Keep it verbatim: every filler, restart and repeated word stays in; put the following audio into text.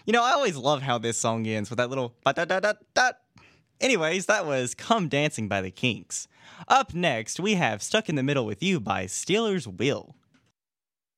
You know, I always love how this song ends with that little ba-da-da-da-da. Anyways, that was Come Dancing by the Kinks. Up next, we have Stuck in the Middle with You by Steelers Will.